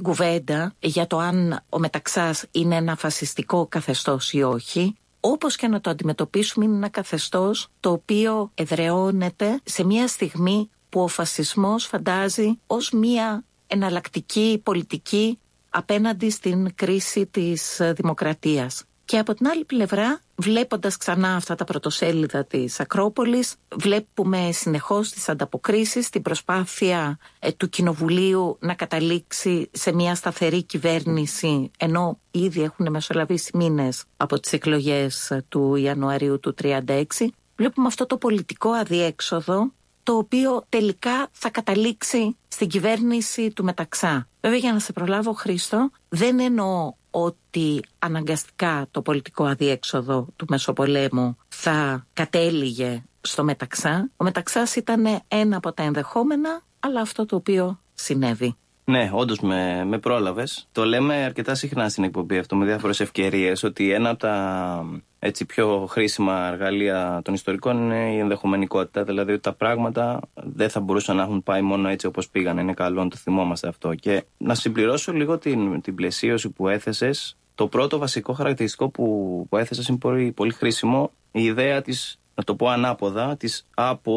κουβέντα για το αν ο Μεταξάς είναι ένα φασιστικό καθεστώς ή όχι. Όπως και να το αντιμετωπίσουμε, είναι ένα καθεστώς το οποίο εδραιώνεται σε μια στιγμή που ο φασισμός φαντάζει ως μια εναλλακτική πολιτική απέναντι στην κρίση της δημοκρατίας. Και από την άλλη πλευρά, βλέποντας ξανά αυτά τα πρωτοσέλιδα της Ακρόπολης, βλέπουμε συνεχώς τις ανταποκρίσεις, την προσπάθεια του Κοινοβουλίου να καταλήξει σε μια σταθερή κυβέρνηση, ενώ ήδη έχουν μεσολαβήσει μήνες από τις εκλογές του Ιανουαρίου του 1936. Βλέπουμε αυτό το πολιτικό αδιέξοδο, το οποίο τελικά θα καταλήξει στην κυβέρνηση του Μεταξά. Βέβαια, για να σε προλάβω, Χρήστο, δεν εννοώ ότι αναγκαστικά το πολιτικό αδιέξοδο του Μεσοπολέμου θα κατέληγε στο Μεταξά. Ο Μεταξάς ήταν ένα από τα ενδεχόμενα, αλλά αυτό το οποίο συνέβη. Ναι, όντως με πρόλαβες. Το λέμε αρκετά συχνά στην εκπομπή αυτό με διάφορες ευκαιρίες, ότι ένα από τα πιο χρήσιμα εργαλεία των ιστορικών είναι η ενδεχομενικότητα. Δηλαδή ότι τα πράγματα δεν θα μπορούσαν να έχουν πάει μόνο έτσι όπως πήγαν. Είναι καλό να το θυμόμαστε αυτό. Και να συμπληρώσω λίγο την πλαισίωση που έθεσες. Το πρώτο βασικό χαρακτηριστικό που έθεσες είναι πολύ, πολύ χρήσιμο. Η ιδέα της, να το πω ανάποδα, της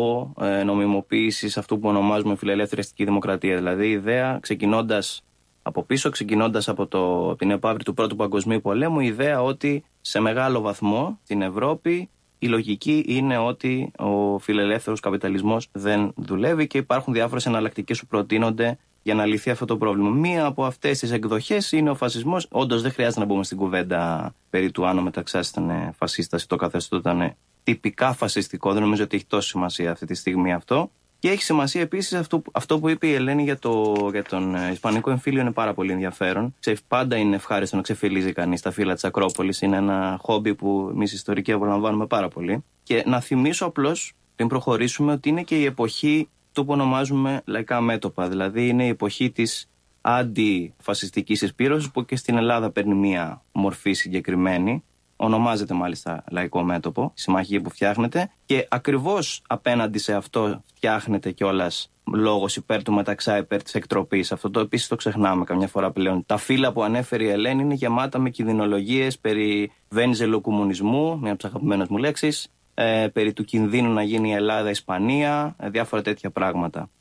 απονομιμοποίησης αυτού που ονομάζουμε φιλελεύθερη αστική δημοκρατία. Δηλαδή η ιδέα ξεκινώντας από πίσω, ξεκινώντας από την επαύρη του Πρώτου Παγκοσμίου Πολέμου, η ιδέα ότι σε μεγάλο βαθμό στην Ευρώπη η λογική είναι ότι ο φιλελεύθερος καπιταλισμός δεν δουλεύει και υπάρχουν διάφορες εναλλακτικές που προτείνονται για να λυθεί αυτό το πρόβλημα. Μία από αυτές τις εκδοχές είναι ο φασισμός. Όντως δεν χρειάζεται να μπούμε στην κουβέντα περί του αν ο Μεταξάς ήταν φασίστας ή το καθεστώς ήταν τυπικά φασιστικό. Δεν νομίζω ότι έχει τόση σημασία αυτή τη στιγμή αυτό. Και έχει σημασία επίσης αυτό που είπε η Ελένη για τον Ισπανικό εμφύλιο, είναι πάρα πολύ ενδιαφέρον. Πάντα είναι ευχάριστο να ξεφυλίζει κανείς τα φύλλα της Ακρόπολης. Είναι ένα χόμπι που εμείς ιστορικοί απολαμβάνουμε πάρα πολύ. Και να θυμίσω απλώς, πριν προχωρήσουμε, ότι είναι και η εποχή του που ονομάζουμε λαϊκά μέτωπα. Δηλαδή είναι η εποχή της αντιφασιστικής εισπύρωσης, που και στην Ελλάδα παίρνει μία μορφή συγκεκριμένη. Ονομάζεται μάλιστα λαϊκό μέτωπο, η συμμαχία που φτιάχνεται, και ακριβώς απέναντι σε αυτό φτιάχνεται κιόλας λόγος υπέρ του Μεταξά, υπέρ της εκτροπής. Αυτό το επίσης το ξεχνάμε καμιά φορά πλέον. Τα φύλλα που ανέφερε η Ελένη είναι γεμάτα με κινδυνολογίες περί βένιζελοκομμουνισμού, μια από τις αγαπημένες μου λέξεις, περί του κινδύνου να γίνει η Ελλάδα-Ισπανία, διάφορα τέτοια πράγματα.